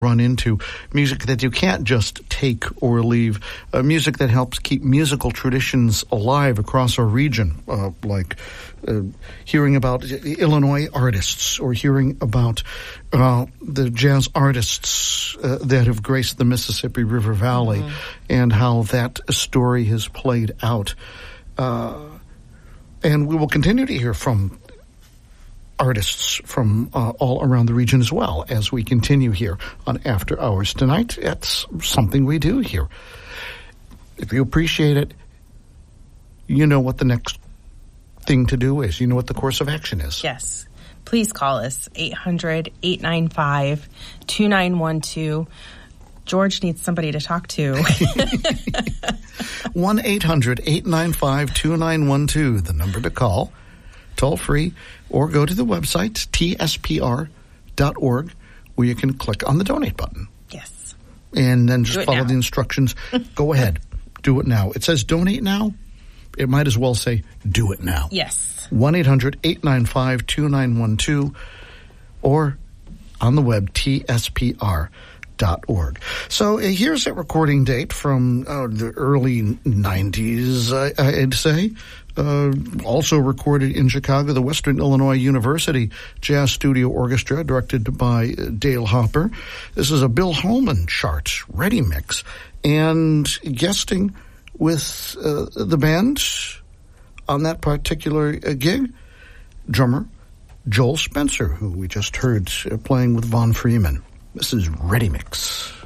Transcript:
run into, music that you can't just take or leave, music that helps keep musical traditions alive across our region, like hearing about Illinois artists or hearing about the jazz artists that have graced the Mississippi River Valley and how that story has played out. And we will continue to hear from artists from all around the region as well as we continue here on After Hours tonight. It's something we do here. If you appreciate it, you know what the next thing to do is. You know what the course of action is. Yes. Please call us, 800-895-2912. George needs somebody to talk to. 1-800-895-2912, the number to call, toll free, or go to the website, tspr.org, where you can click on the donate button. Yes. And then just follow the instructions. Go ahead. Do it now. It says donate now. It might as well say do it now. Yes. 1-800-895-2912, or on the web, tspr.org. So here's a recording date from the early 90s, I'd say. Also recorded in Chicago, the Western Illinois University Jazz Studio Orchestra, directed by Dale Hopper. This is a Bill Holman chart, Ready Mix, and guesting with the band on that particular gig, drummer Joel Spencer, who we just heard playing with Von Freeman. This is Ready Mix.